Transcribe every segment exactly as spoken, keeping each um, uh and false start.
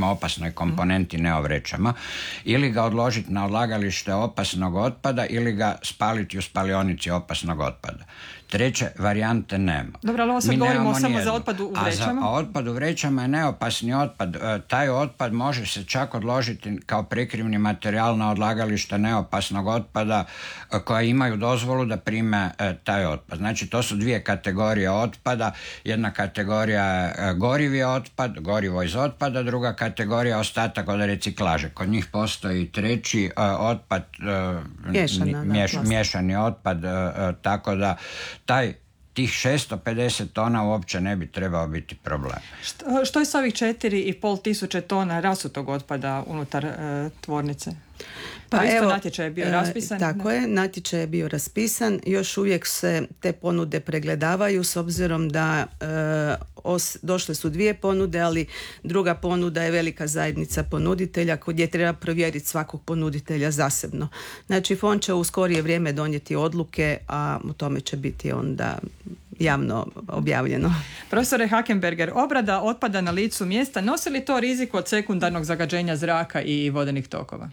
govorimo o opasnoj komponenti, ne o vrećama, ili ga odložiti na odlagalište opasnog otpada ili ga spaliti u spalionici opasnog otpada. Treće varijante nema. Dobro, ali ovo sad govorimo samo za otpad u vrećama. A, za, a otpad u vrećama je neopasni otpad. E, taj otpad može se čak odložiti kao prikrivni materijal na odlagalište neopasnog otpada e, koja imaju dozvolu da prime e, taj otpad. Znači to su dvije kategorije otpada. Jedna kategorija je e, gorivi otpad, gorivo iz otpada, druga kategorija ostatak od reciklaže. Kod njih postoji treći e, otpad, e, Miješana, miješ, da, miješani otpad, e, e, tako da taj tih šesto pedeset tona uopće ne bi trebao biti problem. Što, što je s ovih četiri i pol tisuće tona rasutog otpada unutar e, tvornice? Pa, pa evo, natječaj je bio raspisan. E, tako je, natječaj je bio raspisan. Još uvijek se te ponude pregledavaju s obzirom da e, os, došle su dvije ponude, ali druga ponuda je velika zajednica ponuditelja gdje treba provjeriti svakog ponuditelja zasebno. Znači, fond će u skorije vrijeme donijeti odluke, a u tome će biti onda javno objavljeno. Profesore Hakenberger, obrada otpada na licu mjesta, nosi li to rizik od sekundarnog zagađenja zraka i vodenih tokova?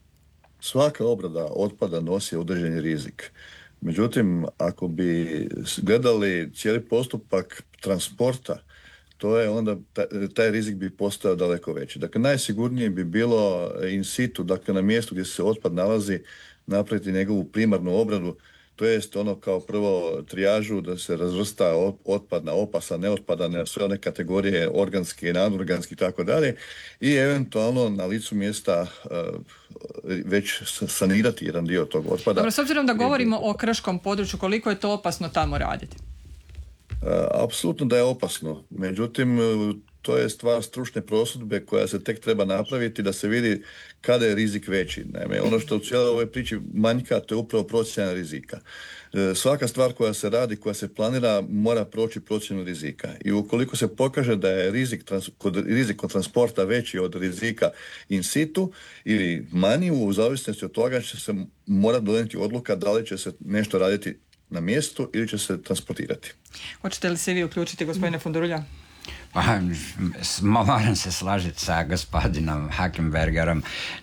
Svaka obrada otpada nosi određeni rizik. Međutim, ako bi gledali cijeli postupak transporta, to je onda, taj rizik bi postao daleko veći. Dakle, najsigurnije bi bilo in situ, dakle na mjestu gdje se otpad nalazi, napraviti njegovu primarnu obradu, to jest ono kao prvo trijažu da se razvrsta otpad na opasan, neotpadan, na sve one kategorije organski, nanorganski i tako dalje i eventualno na licu mjesta uh, već sanirati jedan dio tog otpada. Dobro, s obzirom da govorimo o krškom području, koliko je to opasno tamo raditi? Uh, apsolutno da je opasno. Međutim, to je stvar stručne prosudbe koja se tek treba napraviti da se vidi kada je rizik veći. Naime, ono što u cijeloj ovoj priči manjka, to je upravo procjena rizika. E, svaka stvar koja se radi, koja se planira, mora proći procjenu rizika. I ukoliko se pokaže da je rizik, trans, kod, rizik kod transporta veći od rizika in situ ili manji, u zavisnosti od toga će se mora donijeti odluka da li će se nešto raditi na mjestu ili će se transportirati. Hoćete li se vi uključiti, gospodine Fundurulja? Pa, moram se slažiti sa gospodinom Hakenbergerom.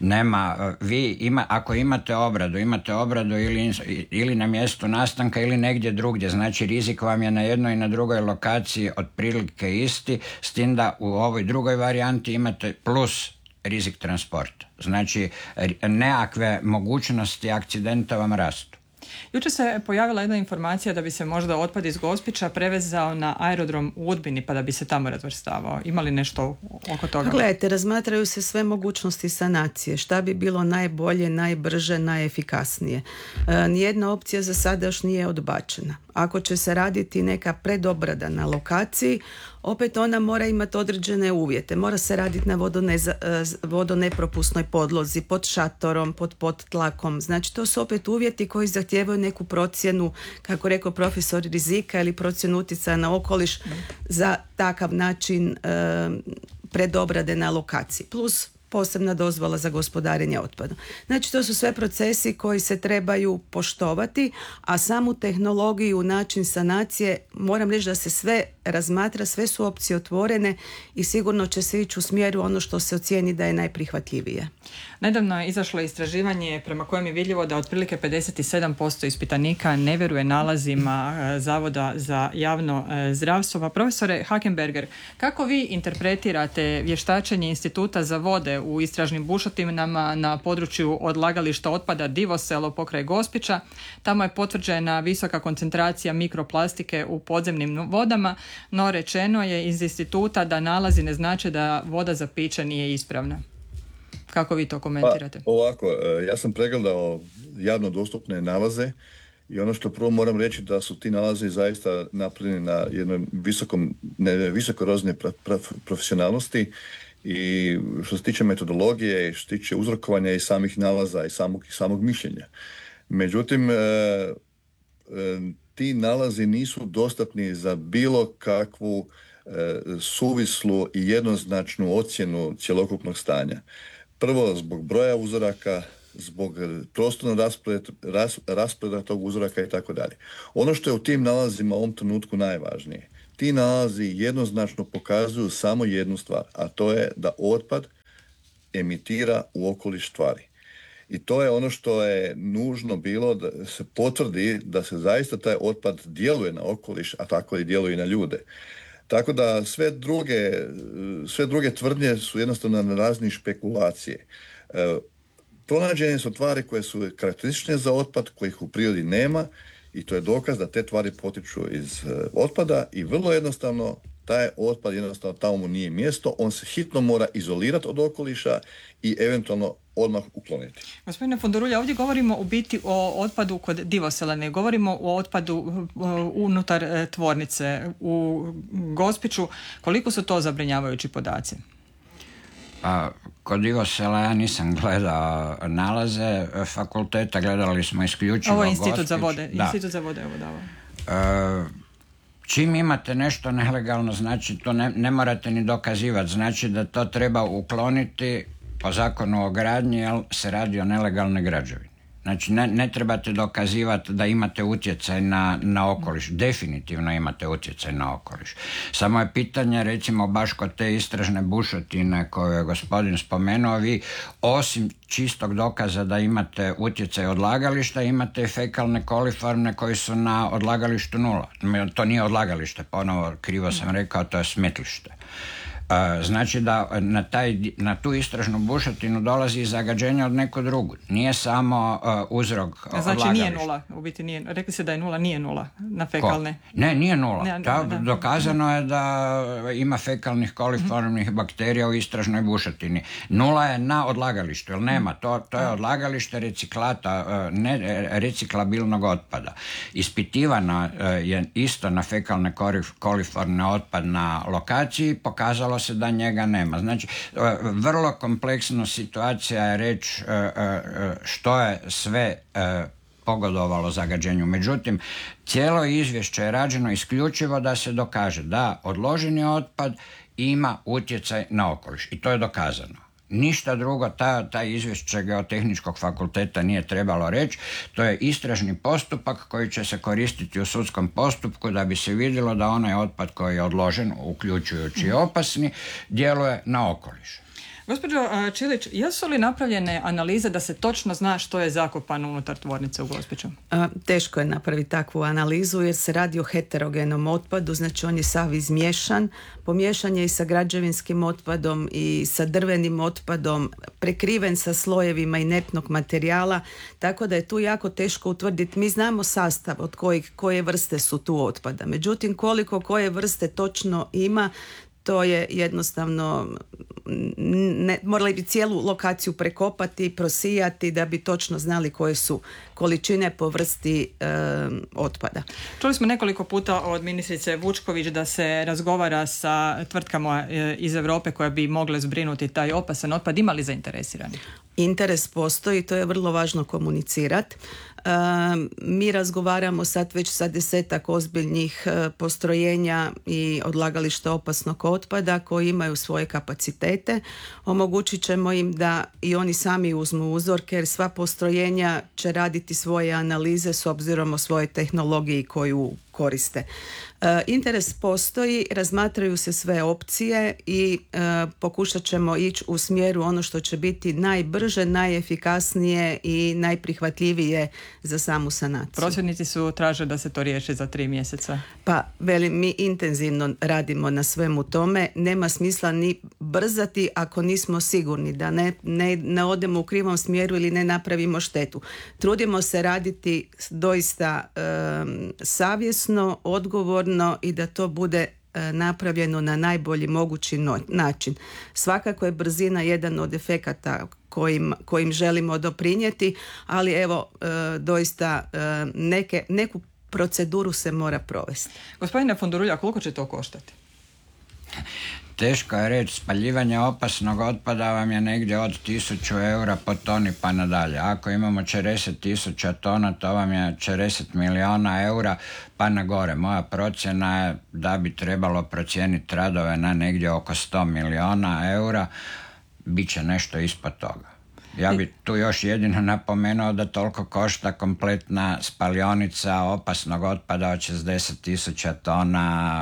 Nema, vi ima, ako imate obradu, imate obradu ili, ili na mjestu nastanka ili negdje drugdje, znači rizik vam je na jednoj i na drugoj lokaciji otprilike isti, s tim da u ovoj drugoj varijanti imate plus rizik transporta. Znači, nekakve mogućnosti akcidenta vam rastu. Jučer se pojavila jedna informacija da bi se možda otpad iz Gospića prevezao na aerodrom u Udbini pa da bi se tamo razvrstavao. Ima li nešto oko toga? Gledajte, razmatraju se sve mogućnosti sanacije. Šta bi bilo najbolje, najbrže, najefikasnije. E, nijedna opcija za sada još nije odbačena. Ako će se raditi neka predobrada na lokaciji, opet ona mora imati određene uvjete. Mora se raditi na vodoneza, vodonepropusnoj podlozi, pod šatorom, pod podtlakom. Znači, to su opet uvjeti koji zahtijevaju neku procjenu, kako rekao profesor, rizika ili procjenu utjecaja na okoliš za takav način e, predobrade na lokaciji. Plus posebna dozvola za gospodarenje otpadom. Znači, to su sve procesi koji se trebaju poštovati, a samu tehnologiju, način sanacije, moram reći da se sve razmatra, sve su opcije otvorene i sigurno će se ići u smjeru ono što se ocijeni da je najprihvatljivije. Nedavno je izašlo istraživanje prema kojem je vidljivo da otprilike pedeset sedam posto ispitanika ne vjeruje nalazima Zavoda za javno zdravstvo. Pa profesore Hakenberger, kako vi interpretirate vještačenje Instituta za vode u istražnim bušotinama na području odlagališta otpada Divoselo pokraj Gospića? Tamo je potvrđena visoka koncentracija mikroplastike u podzemnim vodama, no rečeno je iz instituta da nalazi ne znače da voda za piće nije ispravna. Kako vi to komentirate? Pa, ovako, ja sam pregledao javno dostupne nalaze i ono što prvo moram reći da su ti nalazi zaista napravljeni na jednom visokom, ne, visokoj razini profesionalnosti i što se tiče metodologije, što se tiče uzrokovanja i samih nalaza i samog, samog mišljenja. Međutim, e, e, ti nalazi nisu dostatni za bilo kakvu e, suvislu i jednoznačnu ocjenu cjelokupnog stanja. Prvo, zbog broja uzoraka, zbog prostornog rasporeda, ras, rasporeda tog uzoraka i tako dalje. Ono što je u tim nalazima u ovom trenutku najvažnije, ti nalazi jednoznačno pokazuju samo jednu stvar, a to je da otpad emitira u okoliš tvari. I to je ono što je nužno bilo da se potvrdi da se zaista taj otpad djeluje na okoliš, a tako i djeluje i na ljude. Tako da sve druge, sve druge tvrdnje su jednostavno na razne špekulacije. E, pronađene su tvari koje su karakteristične za otpad, kojih u prirodi nema, i to je dokaz da te tvari potiču iz e, otpada i vrlo jednostavno taj otpad jednostavno tamo mu nije mjesto, on se hitno mora izolirati od okoliša i eventualno odmah ukloniti. Gospodine Fondorulja, ovdje govorimo u biti o otpadu kod Divosela, ne govorimo o otpadu unutar tvornice. U Gospiću koliko su to zabrinjavajući podaci? Pa, kod Divosela ja nisam gledao nalaze fakulteta, gledali smo isključivo Ovo je Gospić. institut za vode. Da. Institut za vode, evo davo. E, čim imate nešto nelegalno, znači to ne, ne morate ni dokazivati, znači da to treba ukloniti po zakonu o gradnji, jer se radi o nelegalnoj građevini. Znači ne, ne trebate dokazivati da imate utjecaj na, na okoliš. Definitivno imate utjecaj na okoliš. Samo je pitanje, recimo baš kod te istražne bušotine koju je gospodin spomenuo, vi osim čistog dokaza da imate utjecaj odlagališta, imate fekalne koliforme koji su na odlagalištu nula. To nije odlagalište, ponovo krivo sam rekao, to je smetlište. Znači da na, taj, na tu istražnu bušotinu dolazi zagađenje od neko drugo. Nije samo uh, uzrok znači odlagališta. Nije nula, u biti nije. Rekli ste da je nula, nije nula na fekalne. Ko? Ne, nije nula. Ne, Ta, da, da. Dokazano je da ima fekalnih koliformnih mm-hmm. bakterija u istražnoj bušotini. Nula je na odlagalištu, jer nema. To, to je odlagalište reciklata, ne, reciklabilnog otpada. Ispitivano je isto na fekalne koliformne otpad na lokaciji, pokazalo se da njega nema. Znači, vrlo kompleksna situacija je reći što je sve pogodovalo zagađenju. Međutim, cijelo izvješće je rađeno isključivo da se dokaže da odloženi otpad ima utjecaj na okoliš. I to je dokazano. Ništa drugo ta, ta izvješće Geotehničkog fakulteta nije trebalo reći. To je istražni postupak koji će se koristiti u sudskom postupku da bi se vidjelo da onaj otpad koji je odložen, uključujući opasni, djeluje na okoliš. Gospođo Čilić, jesu li napravljene analize da se točno zna što je zakopano unutar tvornice u Gospiću? A, teško je napraviti takvu analizu jer se radi o heterogenom otpadu, znači on je sav izmiješan, pomiješan je i sa građevinskim otpadom i sa drvenim otpadom, prekriven sa slojevima inertnog materijala, tako da je tu jako teško utvrditi. Mi znamo sastav od kojih, koje vrste su tu otpada, međutim koliko koje vrste točno ima, to je jednostavno, ne, morali bi cijelu lokaciju prekopati, prosijati da bi točno znali koje su količine po vrsti e, otpada. Čuli smo nekoliko puta od ministrice Vučković da se razgovara sa tvrtkama e, iz Europe koje bi mogle zbrinuti taj opasan otpad. Ima li zainteresirani? Interes postoji, to je vrlo važno komunicirati. E, mi razgovaramo sad već sa desetak ozbiljnih e, postrojenja i odlagališta opasnog otpada koji imaju svoje kapacitete. Omogućit ćemo im da i oni sami uzmu uzorke jer sva postrojenja će raditi svoje analize s obzirom o svojoj tehnologiji koju koriste. E, interes postoji, razmatraju se sve opcije i e, pokušat ćemo ići u smjeru ono što će biti najbrže, najefikasnije i najprihvatljivije za samu sanaciju. Prosvjednici su traže da se to riješi za tri mjeseca. Pa, velim, mi intenzivno radimo na svemu tome. Nema smisla ni brzati ako nismo sigurni da ne, ne, ne odemo u krivom smjeru ili ne napravimo štetu. Trudimo se raditi doista e, savjesno, odgovorno i da to bude e, napravljeno na najbolji mogući no, način. Svakako je brzina jedan od efekata kojim, kojim želimo doprinijeti, ali evo e, doista e, neke, neku proceduru se mora provesti. Gospodine Fondorulja, koliko će to koštati? Teško je reći, spaljivanje opasnog otpada vam je negdje od tisuću eura po toni pa nadalje. Ako imamo četrdeset tisuća tona, to vam je četrdeset milijuna eura pa na gore. Moja procjena je da bi trebalo procijeniti radove na negdje oko sto milijuna eura, bit će nešto ispod toga. Ja bi tu još jedino napomenuo da toliko košta kompletna spalionica opasnog otpada od šezdeset tisuća tona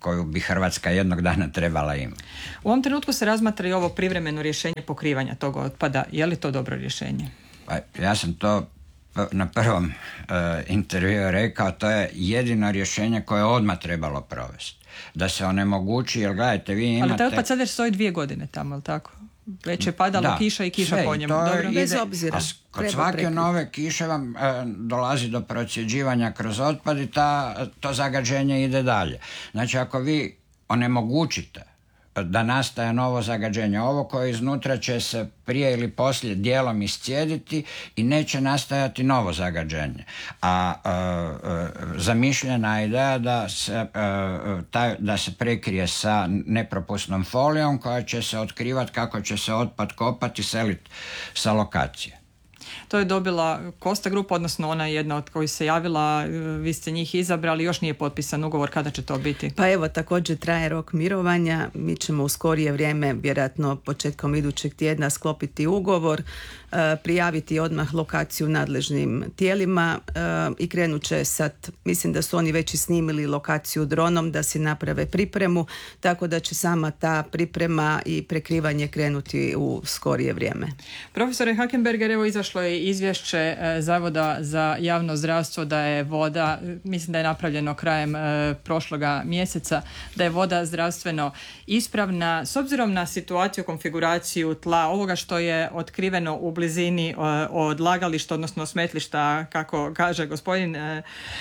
koju bi Hrvatska jednog dana trebala imati. U ovom trenutku se razmatra i ovo privremeno rješenje pokrivanja tog otpada. Je li to dobro rješenje? Pa, ja sam to na prvom uh, intervjuu rekao, to je jedino rješenje koje je odmah trebalo provesti. Da se onemogući, jer gledajte, vi imate... Ali taj otpad sad već stoji dvije godine tamo, je li tako? Već je padalo da, kiša i kiša sve, po njemu. Dobro. Bez obzira. A kod svake prekriti. Nove kiše vam e, dolazi do procjeđivanja kroz otpad i ta, to zagađenje ide dalje. Znači, ako vi onemogućite da nastaje novo zagađenje, ovo koje iznutra će se prije ili poslije dijelom iscijediti i neće nastajati novo zagađenje. A e, e, zamišljena je ideja da se, e, taj, da se prekrije sa nepropusnom folijom koja će se otkrivati kako će se otpad kopati i seliti sa lokacije. To je dobila Kosta Grupa, odnosno ona je jedna od kojih se javila, vi ste njih izabrali, još nije potpisan ugovor, kada će to biti? Pa evo, također traje rok mirovanja, mi ćemo u skorije vrijeme, vjerojatno početkom idućeg tjedna, sklopiti ugovor, prijaviti odmah lokaciju nadležnim tijelima i krenut će sad, mislim da su oni već i snimili lokaciju dronom da si naprave pripremu, tako da će sama ta priprema i prekrivanje krenuti u skorije vrijeme. Profesore Hackenberger, evo izašlo je izvješće Zavoda za javno zdravstvo da je voda, mislim da je napravljeno krajem e, prošloga mjeseca, da je voda zdravstveno ispravna. S obzirom na situaciju, konfiguraciju tla, ovoga što je otkriveno u blizini e, odlagališta, odnosno smetlišta, kako kaže gospodin, e,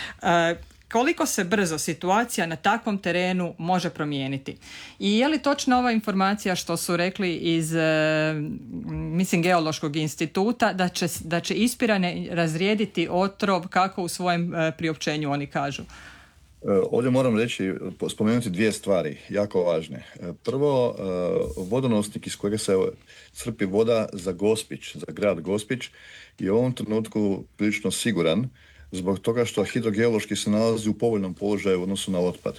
e, koliko se brzo situacija na takvom terenu može promijeniti? I je li točna ova informacija što su rekli iz e, mislim Geološkog instituta da će, da će ispirane razrijediti otrov kako u svojem e, priopćenju oni kažu? Ovdje moram reći, spomenuti dvije stvari jako važne. Prvo, vodonosnik iz kojega se crpi voda za Gospić, za grad Gospić, je u ovom trenutku prilično siguran zbog toga što hidrogeološki se nalazi u povoljnom položaju u odnosu na otpad.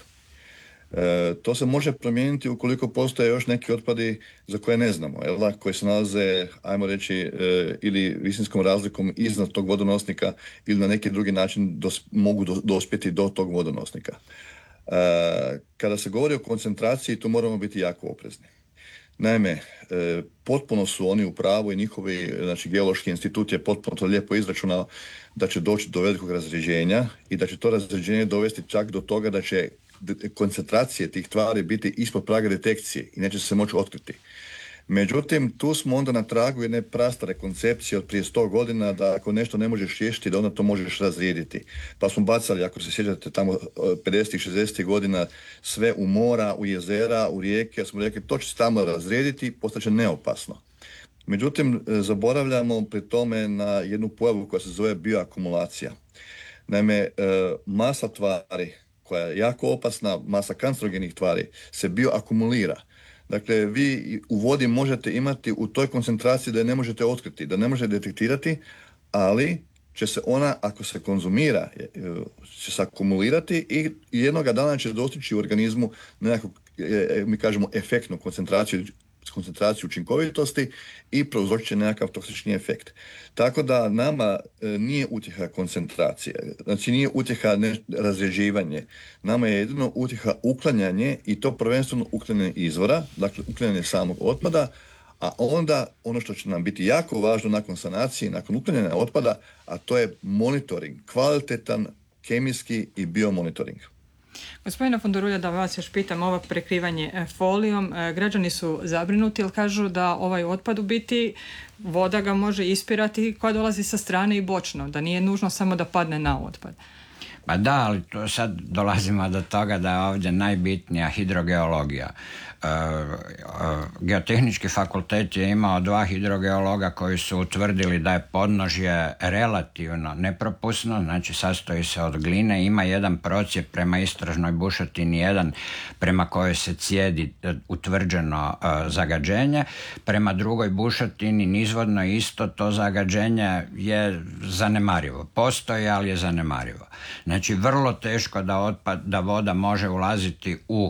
E, to se može promijeniti ukoliko postoje još neki otpadi za koje ne znamo, jel, koji se nalaze, ajmo reći, e, ili visinskom razlikom iznad tog vodonosnika ili na neki drugi način dos, mogu do, dospjeti do tog vodonosnika. E, kada se govori o koncentraciji, tu moramo biti jako oprezni. Naime, e, potpuno su oni u pravu i njihovi, znači Geološki institut je potpuno to lijepo izračunao da će doći do velikog razređenja i da će to razređenje dovesti čak do toga da će koncentracije tih tvari biti ispod praga detekcije i neće se moći otkriti. Međutim, tu smo onda na tragu jedne prastare koncepcije od prije sto godina da ako nešto ne možeš riješiti, da onda to možeš razrijediti. Pa smo bacali, ako se sjećate, tamo pedesetih, šezdesetih godina sve u mora, u jezera, u rijeke, ja smo rekli to će se tamo razrijediti, postaće neopasno. Međutim, zaboravljamo pri tome na jednu pojavu koja se zove bioakumulacija. Naime, masa tvari koja je jako opasna, masa kancerogenih tvari, se bioakumulira. Dakle, vi u vodi možete imati u toj koncentraciji da je ne možete otkriti, da ne možete detektirati, ali će se ona, ako se konzumira, će se akumulirati i jednoga dana će dostići u organizmu nekakvu, mi kažemo, efektnu koncentraciju, koncentraciju učinkovitosti i prouzročit će nekakav toksični efekt. Tako da nama e, nije utjeha koncentracije, znači nije utjeha ne, razređivanje, nama je jedino utjeha uklanjanje i to prvenstveno uklanjanje izvora, dakle uklanjanje samog otpada, a onda ono što će nam biti jako važno nakon sanacije, nakon uklanjanja otpada, a to je monitoring, kvalitetan kemijski i biomonitoring. Gospodina Fondorulja, da vas još pitam, ovo prekrivanje folijom, građani su zabrinuti jer kažu da ovaj otpad u biti voda ga može ispirati koja dolazi sa strane i bočno, da nije nužno samo da padne na otpad. Pa da, ali to sad dolazimo do toga da je ovdje najbitnija hidrogeologija. E, e, Geotehnički fakultet je imao dva hidrogeologa koji su utvrdili da je podnožje relativno nepropusno, znači sastoji se od gline, ima jedan procjep prema istražnoj bušotini, jedan prema kojoj se cijedi utvrđeno e, zagađenje, prema drugoj bušotini nizvodno isto, to zagađenje je zanemarivo. Postoji, ali je zanemarivo. Znači, vrlo teško da, otpad, da voda može ulaziti u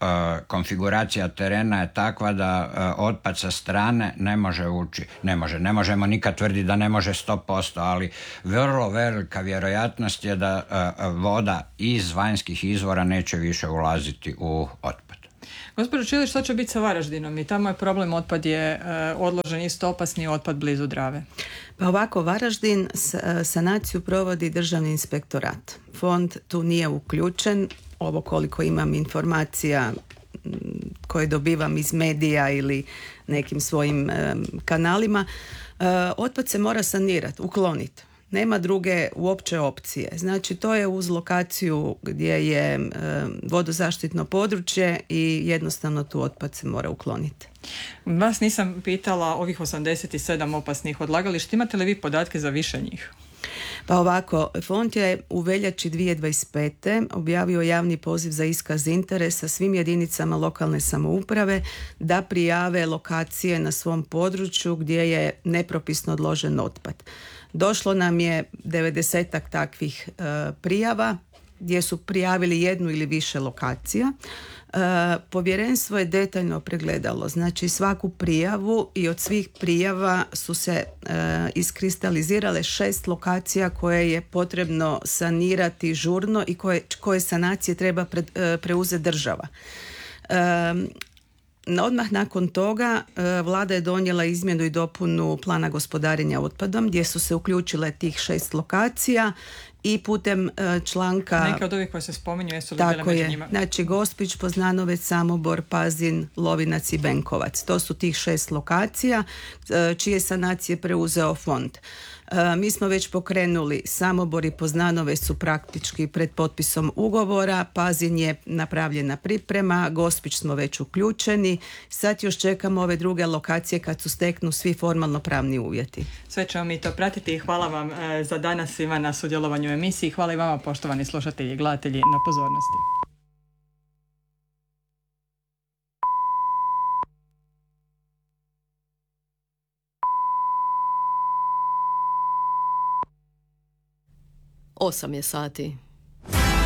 konfiguracija terena je takva da uh, otpad sa strane ne može ući. Ne može, ne možemo nikad tvrditi da ne može sto posto, ali vrlo velika vjerojatnost je da uh, voda iz vanjskih izvora neće više ulaziti u otpad. Gospođo Čilić, što će biti sa Varaždinom? I tamo je problem, otpad je uh, odložen isto opasni otpad blizu Drave. Pa ovako, Varaždin sanaciju provodi Državni inspektorat. Fond tu nije uključen. Ovo koliko imam informacija koje dobivam iz medija ili nekim svojim um, kanalima, uh, otpad se mora sanirati, ukloniti. Nema druge uopće opcije. Znači, to je uz lokaciju gdje je um, vodozaštitno područje i jednostavno tu otpad se mora ukloniti. Vas nisam pitala ovih osamdeset sedam opasnih odlagališta. Imate li vi podatke za više njih? Pa ovako, fond je u veljači dvije tisuće dvadeset pete objavio javni poziv za iskaz interesa svim jedinicama lokalne samouprave da prijave lokacije na svom području gdje je nepropisno odložen otpad. Došlo nam je devedesetak takvih e, prijava gdje su prijavili jednu ili više lokacija. E, povjerenstvo je detaljno pregledalo, znači svaku prijavu i od svih prijava su se e, iskristalizirale šest lokacija koje je potrebno sanirati žurno i koje, koje sanacije treba pre, e, preuzeti država. E, Odmah nakon toga vlada je donijela izmjenu i dopunu plana gospodarenja otpadom gdje su se uključile tih šest lokacija i putem članka... Neke od ovih koje se spominju jesu li bile među njima? Znači Gospić, Poznanovec, Samobor, Pazin, Lovinac i Benkovac. To su tih šest lokacija čije sanacije preuzeo fond. Mi smo već pokrenuli Samobor i Poznanovec su praktički pred potpisom ugovora, Pazin je napravljena priprema, Gospić smo već uključeni, sad još čekamo ove druge lokacije kad su steknu svi formalno pravni uvjeti. Sve ćemo mi to pratiti i hvala vam za danas svima na sudjelovanju u emisiji. Hvala i vama, poštovani slušatelji i gledatelji, na pozornosti. Osam je sati.